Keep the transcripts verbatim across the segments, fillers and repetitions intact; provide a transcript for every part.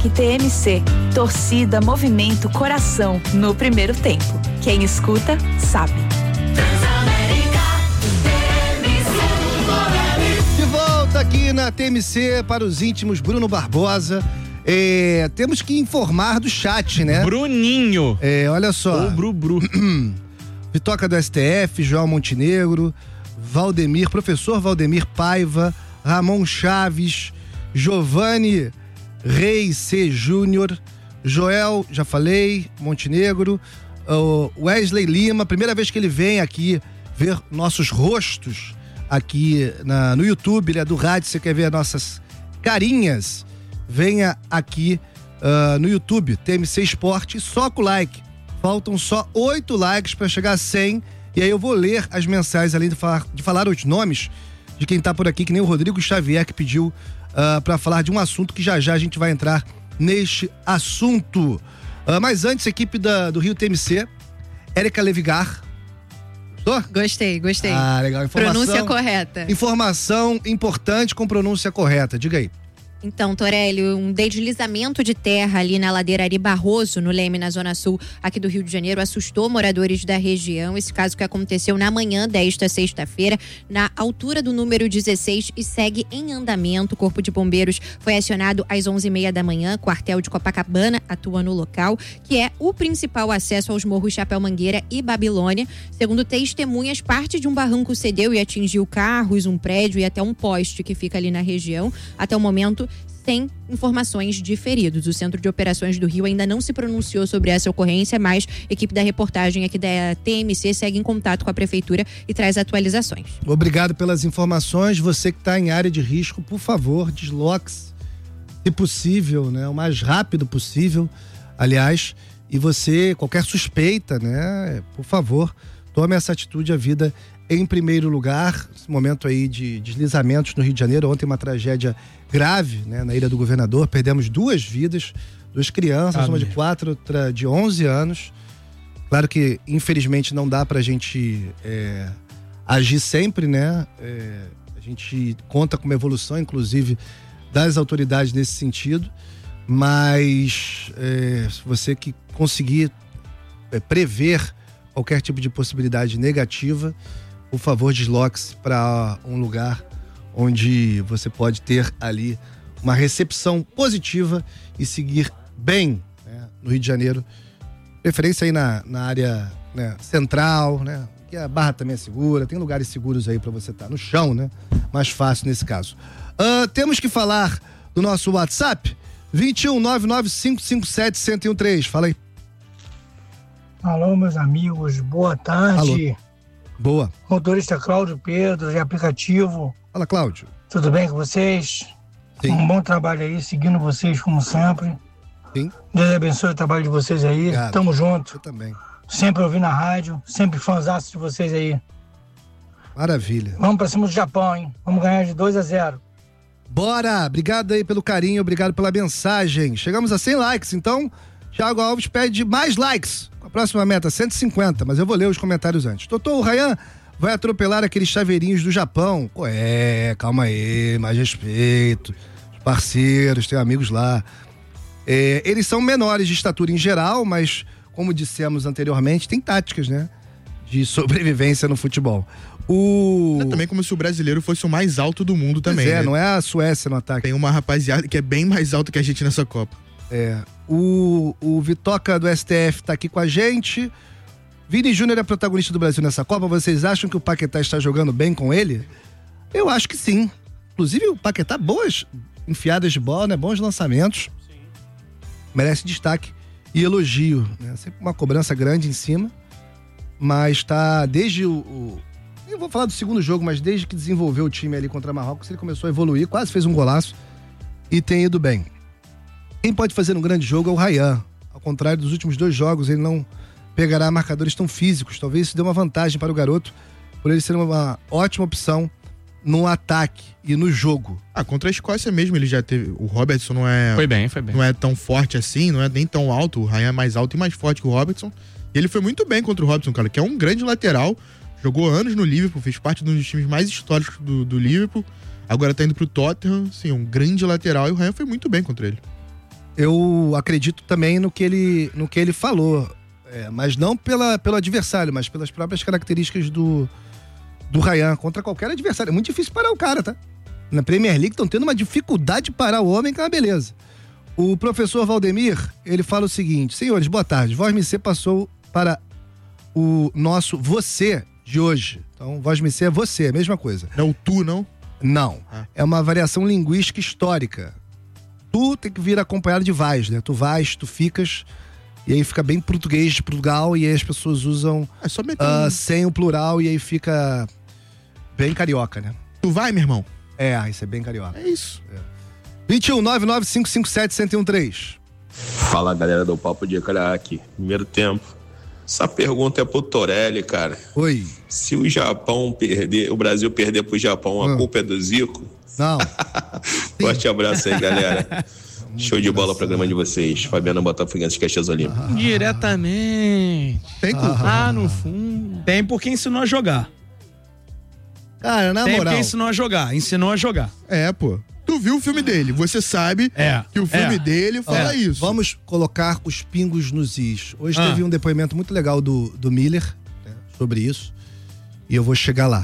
T M C, torcida, movimento, coração, no primeiro tempo. Quem escuta, sabe. De volta aqui na T M C para os íntimos, Bruno Barbosa. É, temos que informar do chat, né? Bruninho. É, olha só. Ou Bru Bru. Vitoca do S T F, João Montenegro, Valdemir, professor Valdemir Paiva, Ramon Chaves, Giovanni Reis C. Júnior, Joel, já falei, Montenegro, uh, Wesley Lima, primeira vez que ele vem aqui ver nossos rostos aqui na, no YouTube, né, do rádio, você quer ver nossas carinhas, venha aqui uh, no YouTube, T M C Esporte, soca o like, faltam só oito likes para chegar a cem, e aí eu vou ler as mensagens, além de falar, de falar os nomes de quem tá por aqui, que nem o Rodrigo Xavier, que pediu Uh, para falar de um assunto que já já a gente vai entrar neste assunto. Uh, mas antes, a equipe da, do Rio T M C, Érica Levigar. Gostou? Gostei, gostei. Ah, legal. Informação, pronúncia correta. Informação importante com pronúncia correta. Diga aí. Então, Torelli, um deslizamento de terra ali na ladeira Ari Barroso, no Leme, na zona sul aqui do Rio de Janeiro, assustou moradores da região. Esse caso que aconteceu na manhã desta sexta-feira, na altura do número dezesseis, e segue em andamento. O Corpo de Bombeiros foi acionado às onze e meia da manhã. Quartel de Copacabana atua no local, que é o principal acesso aos morros Chapéu Mangueira e Babilônia. Segundo testemunhas, parte de um barranco cedeu e atingiu carros, um prédio e até um poste que fica ali na região. Até o momento, sem informações de feridos. O Centro de Operações do Rio ainda não se pronunciou sobre essa ocorrência, mas a equipe da reportagem aqui da T M C segue em contato com a Prefeitura e traz atualizações. Obrigado pelas informações. Você que está em área de risco, por favor, desloque-se, se possível, né? O mais rápido possível, aliás. E você, qualquer suspeita, né? Por favor, tome essa atitude. A vida em primeiro lugar. Esse momento aí de deslizamentos no Rio de Janeiro. Ontem uma tragédia grave, né, na Ilha do Governador. Perdemos duas vidas, duas crianças, ah, uma de quatro, outra de onze anos. Claro que, infelizmente, não dá pra gente é, agir sempre, né? É, a gente conta com uma evolução, inclusive, das autoridades nesse sentido. Mas é, se você que conseguir é, prever qualquer tipo de possibilidade negativa, por favor, desloque-se para um lugar onde você pode ter ali uma recepção positiva e seguir bem, né, no Rio de Janeiro. Preferência aí na, na área, né, central, né? Que a Barra também é segura, tem lugares seguros aí para você estar no chão, né? Mais fácil nesse caso. Uh, temos que falar do nosso WhatsApp, vinte e um, nove nove cinco cinco sete, um zero um três. Fala aí. Alô, meus amigos, boa tarde. Alô. Boa. Motorista Cláudio Pedro, de aplicativo. Fala, Cláudio. Tudo bem com vocês? Sim. Um bom trabalho aí, seguindo vocês como sempre. Sim. Deus abençoe o trabalho de vocês aí. Obrigado. Tamo junto. Eu também. Sempre ouvindo a rádio, sempre fãzaço de vocês aí. Maravilha. Vamos pra cima do Japão, hein? Vamos ganhar de dois a zero. Bora! Obrigado aí pelo carinho, obrigado pela mensagem. Chegamos a cem likes, então Thiago Alves pede mais likes. A próxima meta, cento e cinquenta, mas eu vou ler os comentários antes. Totô, o Ryan vai atropelar aqueles chaveirinhos do Japão. Ué, calma aí, mais respeito. Os parceiros, tem amigos lá. É, eles são menores de estatura em geral, mas, como dissemos anteriormente, tem táticas, né? De sobrevivência no futebol. O... É também como se o brasileiro fosse o mais alto do mundo também. Pois é, né? não é a Suécia no ataque. Tem uma rapaziada que é bem mais alto que a gente nessa Copa. É. O, o Vitoca do S T F tá aqui com a gente. Vini Júnior é protagonista do Brasil nessa Copa. Vocês acham que o Paquetá está jogando bem com ele? Eu acho que sim. Inclusive, o Paquetá, boas enfiadas de bola, né? Bons lançamentos. Sim. Merece destaque e elogio, né? Sempre uma cobrança grande em cima. Mas tá desde o... o eu vou falar do segundo jogo, mas desde que desenvolveu o time ali contra Marrocos, ele começou a evoluir, quase fez um golaço e tem ido bem. Quem pode fazer um grande jogo é o Ryan. Ao contrário dos últimos dois jogos, ele não pegará marcadores tão físicos. Talvez isso dê uma vantagem para o garoto, por ele ser uma ótima opção no ataque e no jogo. Ah, contra a Escócia mesmo ele já teve... O Robertson não é... Foi bem, foi bem. Não é tão forte assim, não é nem tão alto. O Ryan é mais alto e mais forte que o Robertson. E ele foi muito bem contra o Robertson, cara, que é um grande lateral. Jogou anos no Liverpool, fez parte de um dos times mais históricos do, do Liverpool. Agora tá indo pro Tottenham, sim, um grande lateral. E o Ryan foi muito bem contra ele. eu acredito também no que ele, no que ele falou. É, mas não pela, pelo adversário, mas pelas próprias características do, do Ryan contra qualquer adversário. É muito difícil parar o cara, tá? Na Premier League estão tendo uma dificuldade de parar o homem, que é uma beleza. O professor Valdemir, ele fala o seguinte: senhores, boa tarde. Voz Me Ser passou para o nosso você de hoje. Então, Voz Me Ser é você, a mesma coisa. Não é o tu, não? Não. Ah. É uma variação linguística histórica. Tu tem que vir acompanhado de vais, né? Tu vais, tu ficas... E aí fica bem português de Portugal, e aí as pessoas usam é só uh, sem o plural, e aí fica bem carioca, né? Tu vai, meu irmão? É, isso é bem carioca. É isso. É. vinte e um, nove nove cinco cinco sete, um zero um três. Fala, galera do Papo de Craque. Primeiro tempo. Essa pergunta é pro Torelli, cara. Oi. Se o Japão perder, o Brasil perder pro Japão, a ah. culpa é do Zico? Não. Forte abraço aí, galera. Show de bola o programa de vocês. Fabiana Botafoguense, Caxias Olímpico. Ah. Diretamente. Tem culpa. Ah, ah, no fundo. Tem porque ensinou a jogar. Cara, na Tem moral. porque ensinou a jogar. Ensinou a jogar. É, pô. Tu viu o filme dele. Você sabe é. que o filme é. dele fala é. isso. Vamos colocar os pingos nos is. Hoje ah. teve um depoimento muito legal do, do Miller, né, sobre isso. E eu vou chegar lá.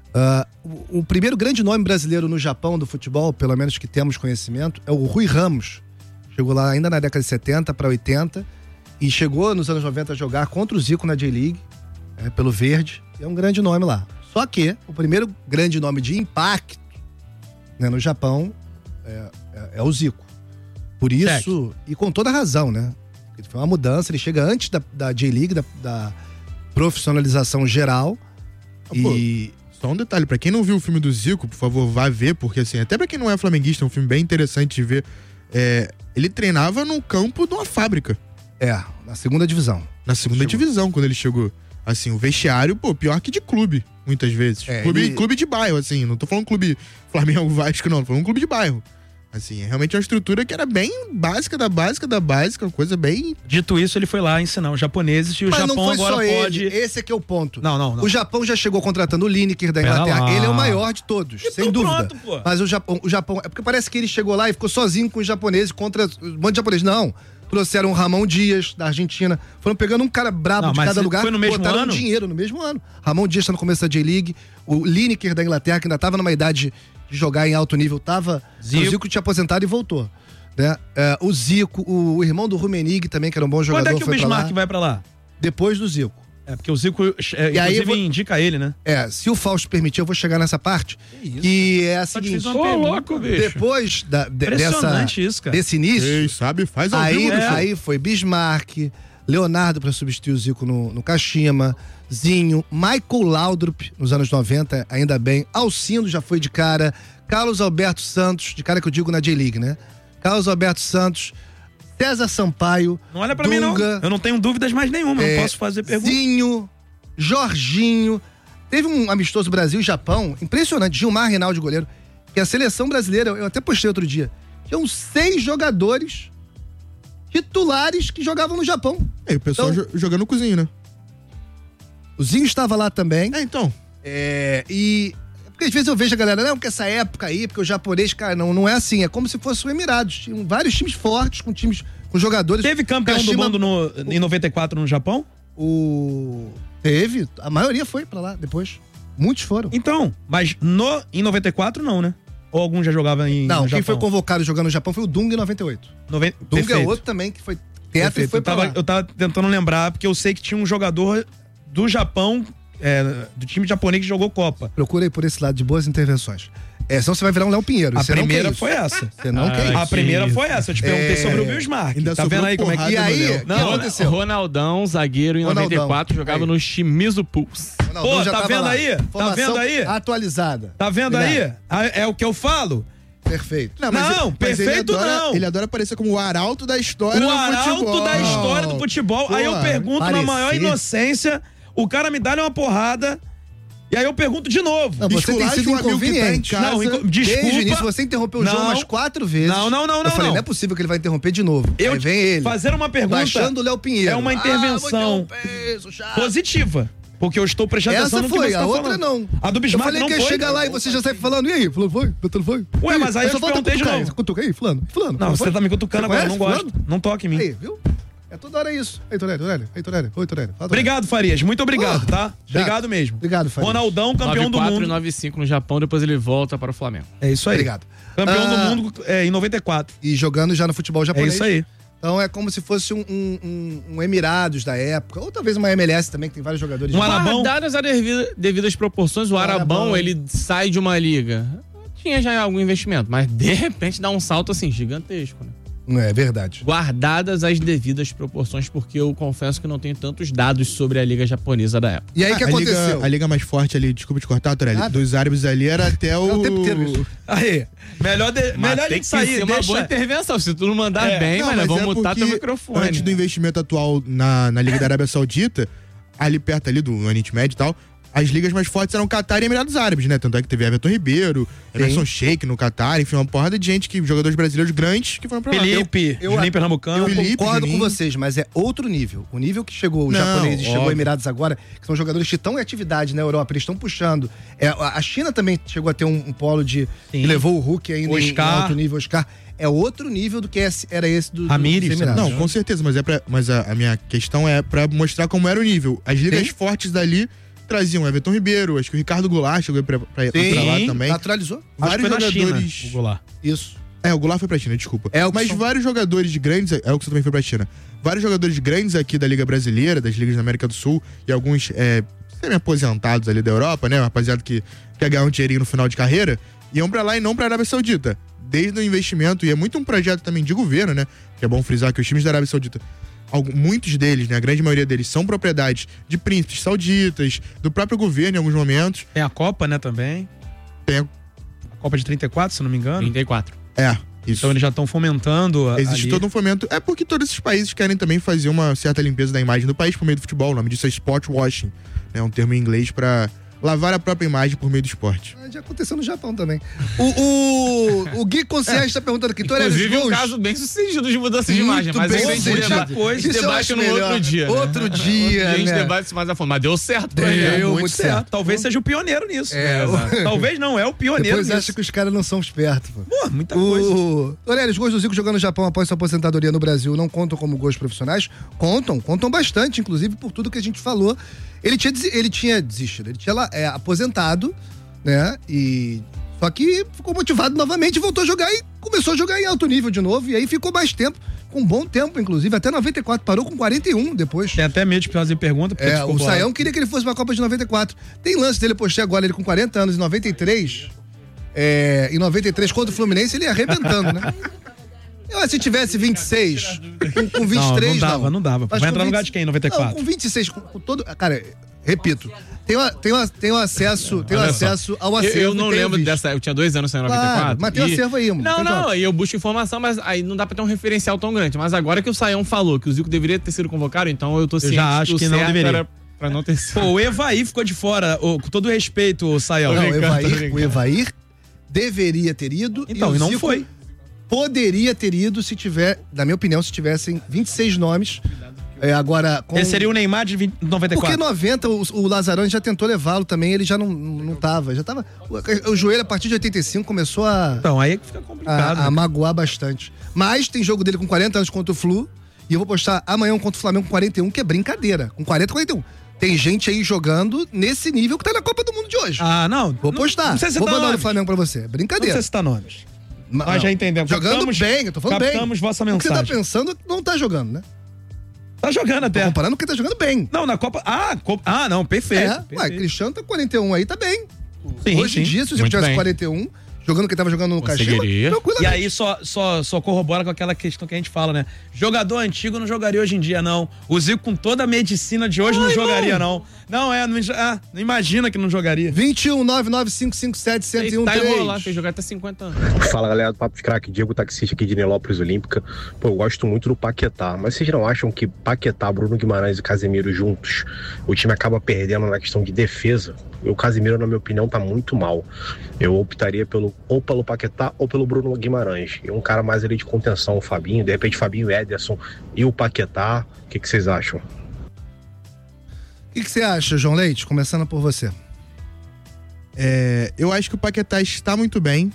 Uh, o, o primeiro grande nome brasileiro no Japão do futebol, pelo menos que temos conhecimento, é o Rui Ramos. Chegou lá ainda na década de setenta para oitenta e chegou nos anos noventa a jogar contra o Zico na J-League, é, pelo Verde. É um grande nome lá. Só que o primeiro grande nome de impacto, né, no Japão é, é, é o Zico. Por isso, certo. E com toda razão, né? Foi uma mudança, ele chega antes da, da J-League, da, da profissionalização geral. Ah, e... Pô. Só um detalhe, pra quem não viu o filme do Zico, por favor, vá ver, porque assim, até pra quem não é flamenguista, é um filme bem interessante de ver. É, ele treinava no campo de uma fábrica. É, na segunda divisão. Na segunda chegou. divisão, quando ele chegou. Assim, o vestiário, pô, pior que de clube, muitas vezes. É, clube, ele... clube de bairro, assim, não tô falando clube Flamengo, Vasco, não, tô falando clube de bairro. Assim, é realmente uma estrutura que era bem básica da básica da básica, uma coisa bem... Dito isso, ele foi lá ensinar os japoneses e o Mas Japão não foi agora só pode... Ele. Esse é que é o ponto. Não, não, não. O Japão já chegou contratando o Lineker da Inglaterra. Ele é o maior de todos, então, sem dúvida. Pronto, pô. Mas o Japão, o Japão... É porque parece que ele chegou lá e ficou sozinho com os japoneses contra um monte de japoneses. Não. Trouxeram o Ramon Dias, da Argentina. Foram pegando um cara brabo não, de cada lugar. Foi no mesmo botaram ano? dinheiro no mesmo ano. Ramon Dias tá no começo da J-League. O Lineker da Inglaterra, que ainda tava numa idade de jogar em alto nível, tava... Zico. O Zico tinha aposentado e voltou. Né? É, o Zico, o, o irmão do Rumenig também, que era um bom jogador. Quando é que o Bismarck vai pra lá? Depois do Zico. É, porque o Zico, é, e aí inclusive, vou... indica ele, né? É, se o Fausto permitir, eu vou chegar nessa parte. Que, isso, que é a seguinte... Ô, louco, bicho. Depois da, de, dessa, isso, cara. desse início... Ei, sabe, faz ao aí, vivo, é. aí foi Bismarck, Leonardo pra substituir o Zico no, no Kashima, Zinho, Michael Laudrup nos anos noventa, ainda bem. Alcindo já foi de cara. Carlos Alberto Santos, de cara que eu digo na J-League, né? Carlos Alberto Santos, César Sampaio. Não olha pra Dunga, mim, não. Eu não tenho dúvidas mais nenhuma, é, não posso fazer pergunta. Zinho, Jorginho. Teve um amistoso Brasil e Japão, impressionante, Gilmar Reinaldo, goleiro, que a seleção brasileira, eu até postei outro dia, tinham seis jogadores titulares que jogavam no Japão. É, o pessoal então, jogando no cozinho, né? O Zinho estava lá também. É, então. É, e... Porque às vezes eu vejo a galera, não, porque essa época aí, porque o japonês, cara, não, não é assim, é como se fosse o Emirados. Tinham vários times fortes, com times, com jogadores. Teve campeão Kashima, do mundo no, em noventa e quatro no Japão? O... Teve, a maioria foi pra lá depois. Muitos foram. Então, mas no, em noventa e quatro não, né? Ou algum já jogava em Não, no quem Japão? foi convocado jogando no Japão foi o Dunga em noventa e oito. Noven... Dunga Perfeito. é outro também que foi tetra e foi eu pra tava, lá. eu tava tentando lembrar, porque eu sei que tinha um jogador do Japão, é, do time japonês que jogou Copa. Procura aí por esse lado de boas intervenções. É, senão você vai virar um Léo Pinheiro. A você primeira não quer foi essa. Você não ah, quer isso. A primeira isso. foi essa. Eu te perguntei é... sobre o Bismarck. Ainda tá vendo aí como é que... E aí, o que não, aconteceu? Ronaldão, zagueiro em Ronaldão. noventa e quatro, jogava aí. no Shimizu Pulse. Pô, tá vendo lá. aí? Tá vendo aí? Atualizada. Tá vendo Obrigado. aí? É o que eu falo. Perfeito. Não, mas não ele, perfeito ele adora, não. Ele adora aparecer como o arauto da história o do arauto futebol. da história do futebol. Pô, aí eu pergunto parecer. na maior inocência, o cara me dá uma porrada, e aí eu pergunto de novo. Não, você tem sido um amigo que tá em inconveniente. casa. Não, inco... desculpa. Desde o início, você interrompeu o não. João umas quatro vezes. Não, não, não, eu não. falei, não. não é possível que ele vai interromper de novo. Eu aí vem ele. Fazer uma pergunta. Baixando o Léo Pinheiro. É uma intervenção ah, peso, positiva. Porque eu estou prestando Essa atenção no foi, que você a tá outra falando. não. A do Eu Bismarck falei não que ia foi. chegar lá e você já sai falando, e aí? Fulano foi? Fulano foi? Ué, mas aí eu só te falta perguntei de cutucar novo. aí. Cutuca aí, fulano, fulano. Não, fulano você foi? tá me cutucando Você agora, eu não conhece gosto. fulano? Não toque em mim. Aí, viu? É toda hora isso. Aí, Torelli, Torelli. Aí, Torelli. Oi, Torelli. Fala, Torelli. Obrigado, Farias. Muito obrigado, Oh, tá? já. Obrigado mesmo. Obrigado, Farias. Ronaldão, campeão do nove quatro mundo. e nove cinco no Japão, depois ele volta para o Flamengo. É isso aí. Obrigado. Campeão Ah, do mundo é, em noventa e quatro. E jogando já no futebol É japonês. isso aí. Então é como se fosse um, um, um- um Emirados da época, ou talvez uma M L S também, que tem vários jogadores. Um de- Arabão. Guardadas as devida- devidas proporções, o Arabão, Arabão. ele sai de uma liga. Tinha já algum investimento, mas de repente dá um salto assim, gigantesco, né? Não é verdade. Guardadas as devidas proporções, porque eu confesso que não tenho tantos dados sobre a liga japonesa da época. E aí o que a aconteceu? Liga, a liga mais forte ali, desculpa te cortar, Torelli, Nada. dos árabes ali era até o... É o tempo inteiro isso. Aí, melhor, de, Mas melhor a tem gente que sair. ser uma deixa... boa intervenção. Se tu não mandar É. bem, Não, mano, mas vamos é mutar teu porque microfone. Antes do investimento atual na, na Liga da Arábia Saudita, ali perto ali do Oriente Médio e tal, as ligas mais fortes eram Catar e Emirados Árabes, né? Tanto é que teve Everton Ribeiro, Emerson Sheik no Catar, enfim, uma porrada de gente, que jogadores brasileiros grandes que foram pra lá. Felipe, Eu- Juninho Pernambucano. Eu Felipe, concordo Juninho. com vocês, mas é outro nível. O nível que chegou o Não, japonês e chegou o óbvio. Emirados agora, que são jogadores que estão em atividade na Europa, eles estão puxando. É, a a China também chegou a ter um, um polo de. Sim. Que levou o Hulk ainda em- Oscar. em alto nível, Oscar. É outro nível do que esse- era esse do, do Ramires, dos Emirados. Não, com certeza, mas, é pra, mas a, a minha questão é pra mostrar como era o nível. As ligas Sim. fortes dali traziam Everton Ribeiro, acho que o Ricardo Goulart chegou pra, pra, Sim, pra lá também. naturalizou. Acho que Vários foi na China, jogadores. o Goulart. Isso. É, o Goulart foi pra China, desculpa. É, o Mas Elkson. vários jogadores grandes. É, o Elkson também foi pra China. Vários jogadores grandes aqui da Liga Brasileira, das ligas da América do Sul, e alguns é, semi-aposentados ali da Europa, né? Rapaziada que quer ganhar um dinheirinho no final de carreira, iam pra lá e não pra Arábia Saudita. Desde o investimento, e é muito um projeto também de governo, né? Que é bom frisar que os times da Arábia Saudita, algum- muitos deles, né? A grande maioria deles são propriedades de príncipes sauditas, do próprio governo em alguns momentos. Tem a Copa, né, também. Tem a- A Copa de trinta e quatro, se não me engano. trinta e quatro. É, isso. Então eles já estão fomentando. a- Existe ali. todo um fomento. É porque todos esses países querem também fazer uma certa limpeza da imagem do país por meio do futebol. O nome disso é sport washing. É um termo em inglês pra lavar a própria imagem por meio do esporte. Ah, Já aconteceu no Japão também. O, o, o Gui Concierge está perguntando aqui, Torelli, os Inclusive, um gols... caso bem sucedido de mudança de Muito imagem. Mas bem isso a gente sucedido. deba- coisa. a gente Isso eu debate acho no melhor. outro dia. né? Outro dia, A gente né? debate isso mais a fundo. Mas deu certo pra Deu, ele. muito Muito certo. certo. Talvez seja o pioneiro nisso. É, o- Talvez não, é o pioneiro Depois nisso. acha que os caras não são espertos, pô. Pô, muita coisa. O... Torelli, os gols do Zico jogando no Japão após sua aposentadoria no Brasil não contam como gols profissionais? Contam, contam bastante, inclusive por tudo que a gente falou. Ele tinha, desi- ele tinha desistido, ele tinha lá, é, aposentado, né? E só que ficou motivado novamente e voltou a jogar e começou a jogar em alto nível de novo. E aí ficou mais tempo, com um bom tempo, inclusive, até noventa e quatro, parou com quarenta e um depois. Tem até medo de fazer pergunta. porque É, ficou o bolado. Saião queria que ele fosse pra Copa de noventa e quatro. Tem lance dele, eu postei agora, ele com quarenta anos, em noventa e três. É, em noventa e três, contra o Fluminense, ele ia arrebentando, né? Eu, se tivesse vinte e seis, com, com vinte e três, Não, não dava, não dava. Mas Vai com entrar no vinte lugar de quem, em noventa e quatro? Não, com vinte e seis, com, com todo... Cara, repito, tem, o- tem, o- tem o acesso, tem o Olha só. acesso ao Eu, acervo. eu não e tem o lembro vídeo. dessa. Eu tinha dois anos saindo em noventa e Claro, quatro. mas tem o e- acervo aí, mano. Não, Então, não, ó. e eu busco informação, mas aí não dá pra ter um referencial tão grande. Mas agora que o Saião falou que o Zico deveria ter sido convocado, então eu tô ciente já acho o que não certo deveria. era pra não ter sido. Pô, o Evaí ficou de fora. ô, com todo o respeito, o Saião. Não, o brincando, tô Evair, brincando. o Evair deveria ter ido. Então, o e não Zico foi. Poderia ter ido se tiver, na minha opinião, se tivessem vinte e seis nomes. É, agora, com... Esse seria o Neymar de vinte noventa e Porque quatro. noventa, o, o Lazarone já tentou levá-lo também, ele já não, não tava. Já tava. O, o joelho, a partir de oitenta e cinco, começou a, Então, aí é que fica complicado. a, a né? magoar bastante. Mas tem jogo dele com quarenta anos contra o Flu. E eu vou postar amanhã um contra o Flamengo com quarenta e um, que é brincadeira. Com quarenta, quarenta e um. Tem gente aí jogando nesse nível que tá na Copa do Mundo de hoje. Ah, não. Vou postar. Não, não sei se vou tá mandar no nomes. Flamengo pra você. Não Brincadeira. sei se tá nomes. Ma- Nós não. já entendemos. Jogando Captamos- bem, eu tô falando bem. captamos vossa O que você tá mensagem. pensando não tá jogando, né? Tá jogando Tô até. comparando porque tá jogando bem. Não, na Copa. Ah, Copa... ah não, perfeito. É, ué, perfeito. Cristiano tá quarenta e um aí, tá bem. Sim, Hoje sim. em dia, se você Muito tivesse bem. quarenta e um, jogando o que tava jogando no Caxias, Conseguiria. tranquilamente. E aí só, só, só corrobora com aquela questão que a gente fala, né? Jogador antigo não jogaria hoje em dia, não. O Zico, com toda a medicina de hoje, não jogaria, não. Não, é, não, ah, não imagina que não jogaria. vinte e um, nove nove cinco cinco sete, um zero um Tá enrolado, três. tem jogar até cinquenta anos. Fala galera do Papo de Craque, Diego Taxista aqui de Nilópolis Olímpica. Pô, eu gosto muito do Paquetá, mas vocês não acham que Paquetá, Bruno Guimarães e Casemiro juntos, o time acaba perdendo na questão de defesa? O Casemiro, na minha opinião, tá muito mal. Eu optaria pelo, ou pelo Paquetá ou pelo Bruno Guimarães. E um cara mais ali de contenção, o Fabinho, de repente Fabinho, Ederson e o Paquetá. O que, que vocês acham? O que, que você acha, João Leite? Começando por você. É, eu acho que o Paquetá está muito bem.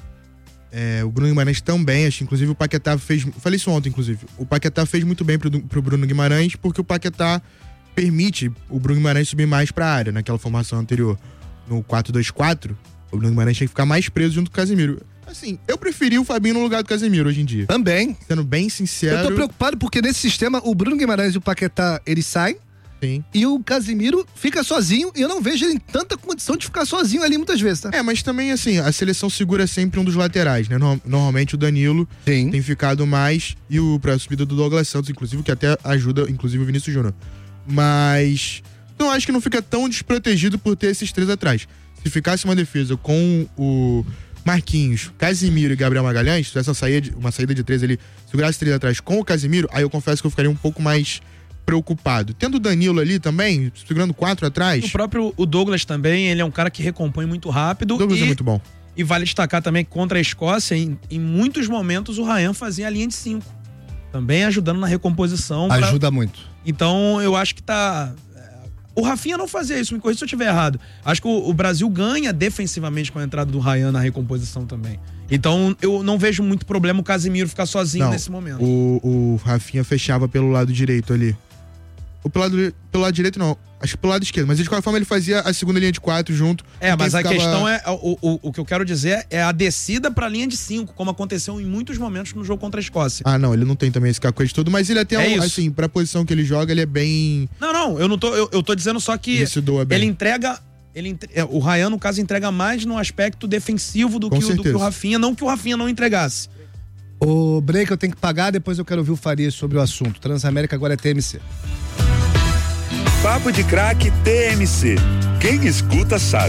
É, o Bruno Guimarães também, acho que inclusive o Paquetá fez. Falei isso ontem, inclusive. O Paquetá fez muito bem pro, pro Bruno Guimarães, porque o Paquetá permite o Bruno Guimarães subir mais pra área, naquela formação anterior. No quatro dois quatro, o Bruno Guimarães tinha que ficar mais preso junto com o Casemiro. Assim, eu preferi o Fabinho no lugar do Casemiro hoje em dia. Também. Sendo bem sincero. Eu tô preocupado porque nesse sistema o Bruno Guimarães e o Paquetá, eles saem. Sim. E o Casemiro fica sozinho e eu não vejo ele em tanta condição de ficar sozinho ali muitas vezes, tá? É, mas também assim, a seleção segura sempre um dos laterais, né? No- Normalmente o Danilo Sim. tem ficado mais e o pra subida do Douglas Santos, inclusive, que até ajuda, inclusive, o Vinícius Júnior. Mas eu acho que não fica tão desprotegido por ter esses três atrás. Se ficasse uma defesa com o Marquinhos, Casemiro e Gabriel Magalhães, se tivesse uma saída de, uma saída de três ali, segurasse três atrás com o Casemiro, aí eu confesso que eu ficaria um pouco mais preocupado. Tendo o Danilo ali também, segurando quatro atrás. O próprio o Douglas também, ele é um cara que recompõe muito rápido. O Douglas e, é muito bom. E vale destacar também que contra a Escócia, em, em muitos momentos o Ryan fazia a linha de cinco. Também ajudando na recomposição. pra- Ajuda muito. Então eu acho que tá. é, O Rafinha não fazia isso, me corrija se eu estiver errado. Acho que o, o Brasil ganha defensivamente com a entrada do Ryan na recomposição também. Então eu não vejo muito problema o Casemiro ficar sozinho Não, nesse momento. O, o Rafinha fechava pelo lado direito ali. O pelo lado, pelo lado direito não, acho que pelo lado esquerdo. Mas de qualquer forma ele fazia a segunda linha de quatro junto. É, mas a ficava... questão é, o, o, o que eu quero dizer é a descida pra linha de cinco, como aconteceu em muitos momentos no jogo contra a Escócia. Ah, não, ele não tem também esse cacoete todo, mas ele até, É um, isso. assim, pra posição que ele joga, ele é bem... Não, não, eu não tô, eu, eu tô dizendo só que Isso doa bem. ele entrega, ele, entre- é, o Ryan, no caso, entrega mais no aspecto defensivo do Com que, o, do que certeza. o Rafinha, não que o Rafinha não entregasse. O break eu tenho que pagar, depois eu quero ouvir o Farias sobre o assunto. Transamérica agora é T M C. Papo de Craque T M C. Quem escuta sabe.